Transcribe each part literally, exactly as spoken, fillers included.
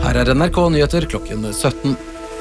Her er N R K Nyheter klokken sytten.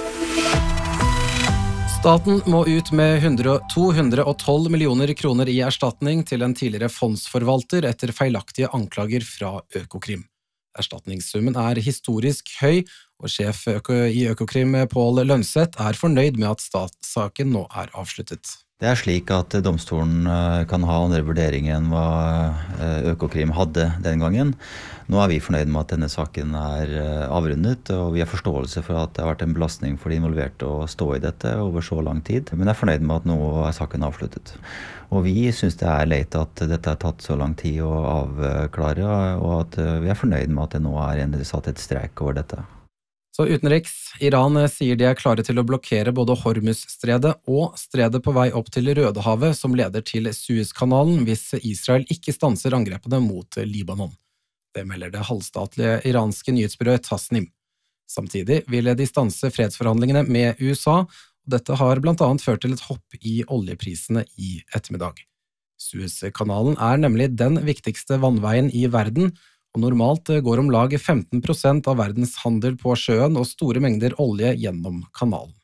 Staten må ut med to hundre og tolv millioner kroner i erstatning til en tidligere fondsforvalter etter feilaktige anklager fra Økokrim. Erstatningssummen er historisk høy, og sjef i Økokrim Pål Lønseth er fornøyd med at statssaken nå er avsluttet. Det er slik at domstolen kan ha andre vurderinger enn hva Økokrim hadde den gangen. Nå er vi fornøyd med at denne saken er avrundet, og vi har forståelse for at det har vært en belastning for de involverte å stå i dette over så lang tid. Men jeg er fornøyd med at nå er saken avsluttet. Og vi synes det er leit at dette har tatt så lang tid å avklare, og at vi er fornøyd med at det nå er endelig satt et strek over dette. Så utenriks, Iran sier de er klare til å blokkere både Hormuz-stredet og stredet på vei opp til Rødehavet som leder til Suezkanalen hvis Israel ikke stanser angrepene mot Libanon. Det melder det halvstatlige iranske nyhetsbyrået Tasnim. Samtidig vil de stanse fredsforhandlingene med U S A, og dette har blant annet ført til et hopp i oljeprisene i ettermiddag. Suezkanalen er nemlig den viktigste vannveien i verden, og normalt går om lag femten prosent av verdens handel på sjøen og store mengder olje gjennom kanalen.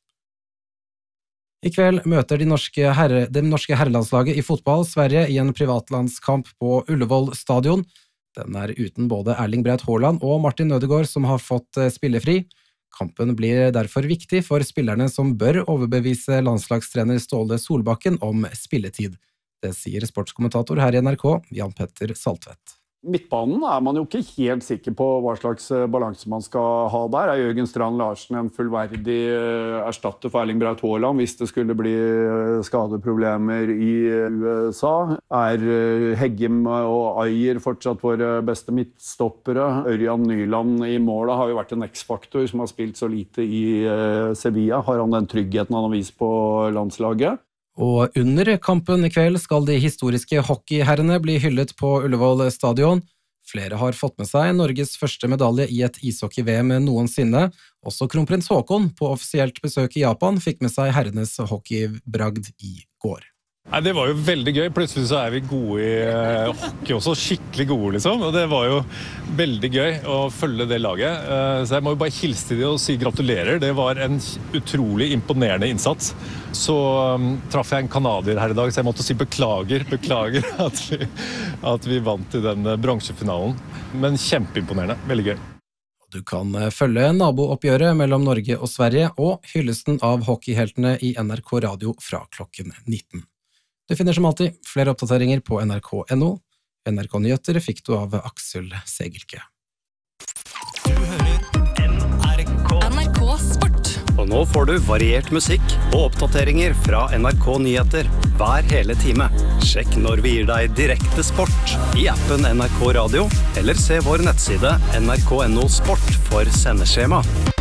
I kveld møter de norske, herre, det norske herrelandslaget i fotball Sverige i en privatlandskamp på Ullevål stadion. Den er uten både Erling Braut Haaland og Martin Ødegaard som har fått spillefri. Kampen blir derfor viktig for spillerne som bør overbevise landslagstrener Ståle Solbakken om spilletid. Det sier sportskommentator her i N R K, Jan Petter Saltvedt. Midtbanen er man jo ikke helt sikker på hva slags balanse man skal ha der. Er Jørgen Strand Larsen en fullverdig erstatter for Erling Braut Haaland hvis det skulle bli skadeproblemer i U S A? Er Heggem og Ayer fortsatt våre beste midtstoppere? Ørjan Nyland i målet har jo vært en X-faktor som har spilt så lite i Sevilla. Har han den tryggheten han har vist på landslaget? Og under kampen i kveld skal de historiske hockeyherrene bli hyllet på Ullevål stadion. Flere har fått med seg Norges første medalje i et ishockey-V M noensinne. Også kronprins Haakon på offisielt besøk i Japan fikk med seg herrenes hockeybragd i går. Nei, det var jo veldig gøy. Plutselig så er vi gode i uh, hockey også, skikkelig gode liksom. Og det var jo veldig gøy å følge det laget. Uh, så jeg må jo bare hilse til de og si gratulerer. Det var en utrolig imponerende innsats. Så um, traff jeg en kanadier her i dag, så jeg måtte si beklager, beklager at vi, at vi vant i den bronsefinalen. Men kjempeimponerende, veldig gøy. Du kan følge nabooppgjøret mellom Norge og Sverige og hyllesten av hockeyheltene i N R K Radio fra klokken nitten. Du finner som alltid flere oppdateringer på N R K punktum N O. N R K Nyheter fikk du av Aksel Segelke. Du hører N R K. N R K Sport. Og nå får du variert musikk og oppdateringer fra N R K Nyheter hver hele time. Sjekk når vi gir deg direkte sport i appen N R K Radio, eller se vår nettside N R K punktum N O Sport for sendeskjema.